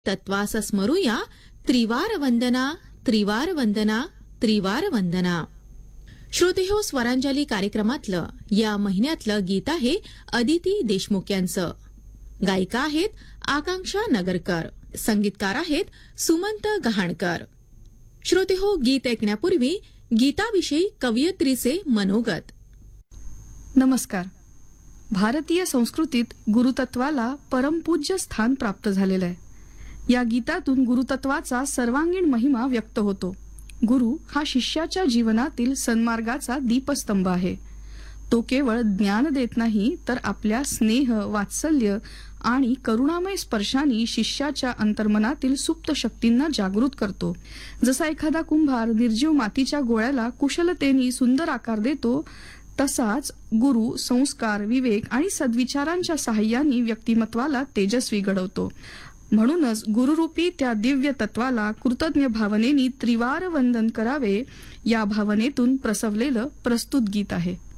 तत्वास स्मरूया त्रिवार वंदना त्रिवार वंदना त्रिवार वंदना. श्रोतेहो, स्वरांजली कार्यक्रमातलं या महिन्यातलं गीत आहे अदिती देशमुख यांचं. गायिका आहेत आकांक्षा नगरकर, संगीतकार आहेत सुमंत गहाणकर. श्रोतेहो, गीत ऐकण्यापूर्वी गीताविषयी कवयित्रीचे मनोगत. नमस्कार. भारतीय संस्कृतीत गुरुतत्वाला परमपूज्य स्थान प्राप्त झालेलं आहे. या गीतातून गुरुतत्वाचा सर्वांगीण महिमा व्यक्त होतो. गुरु हा शिष्याच्या जीवनातील सन्मार्गाचा दीपस्तंभ आहे. तो केवळ ज्ञान देत नाही, तर आपल्या स्नेह, वात्सल्य आणि करुणामय स्पर्शाने शिष्याच्या अंतर्मनातील सुप्त शक्तींना जागृत करतो. जसा एखादा कुंभार निर्जीव मातीच्या गोळ्याला कुशलतेने सुंदर आकार देतो, तसाच गुरु संस्कार, विवेक आणि सद्विचारांच्या साहाय्याने व्यक्तिमत्वाला तेजस्वी घडवतो. म्हणूनच गुरुरूपी त्या दिव्य तत्वाला कृतज्ञ भावनेने त्रिवार वंदन करावे, या भावनेतून प्रसवलेलं प्रस्तुत गीत आहे.